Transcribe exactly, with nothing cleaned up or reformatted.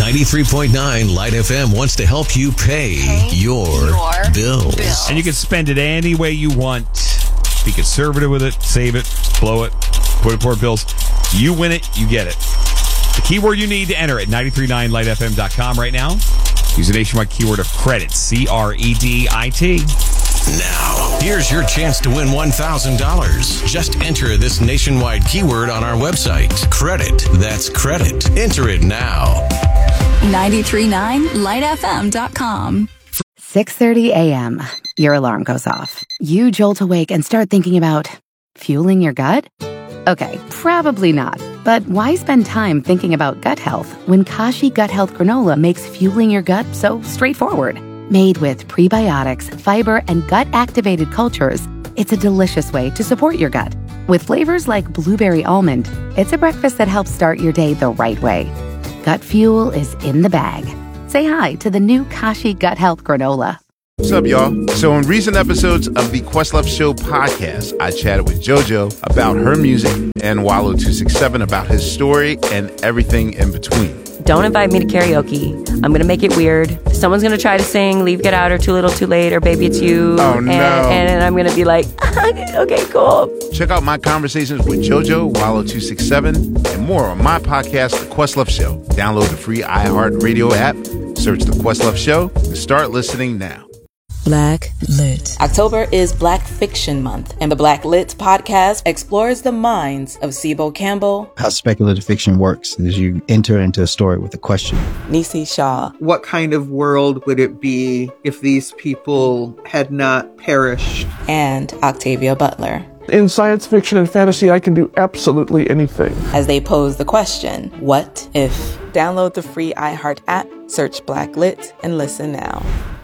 ninety-three point nine Light F M wants to help you pay, pay your, your bills. bills. And you can spend it any way you want. Be conservative with it, save it, blow it, put it toward bills. You win it, you get it. The keyword you need to enter at nine three nine light f m dot com right now. Use the nationwide keyword of credit, C R E D I T. Now, here's your chance to win one thousand dollars. Just enter this nationwide keyword on our website. Credit. That's credit. Enter it now. nine three nine light f m dot com. six thirty a.m. Your alarm goes off. You jolt awake and start thinking about fueling your gut? Okay, probably not. But why spend time thinking about gut health when Kashi Gut Health Granola makes fueling your gut so straightforward? Made with prebiotics, fiber, and gut-activated cultures, it's a delicious way to support your gut. With flavors like blueberry almond, it's a breakfast that helps start your day the right way. Gut fuel is in the bag. Say hi to the new Kashi Gut Health Granola. What's up, y'all? So in recent episodes of the Questlove Show podcast, I chatted with JoJo about her music and Wallow two six seven about his story and everything in between. Don't invite me to karaoke. I'm going to make it weird. Someone's going to try to sing Leave, Get Out, or Too Little, Too Late, or Baby, It's You. Oh, no. And, and I'm going to be like, okay, cool. Check out my conversations with JoJo, Wallow two six seven, and more on my podcast, The Questlove Show. Download the free iHeartRadio app, search The Questlove Show, and start listening now. Black Lit. October is Black Fiction Month, and the Black Lit podcast explores the minds of Sibo Campbell. How speculative fiction works is you enter into a story with a question. Nisi Shaw. What kind of world would it be if these people had not perished? And Octavia Butler. In science fiction and fantasy, I can do absolutely anything. As they pose the question, what if? Download the free iHeart app, search Black Lit, and listen now.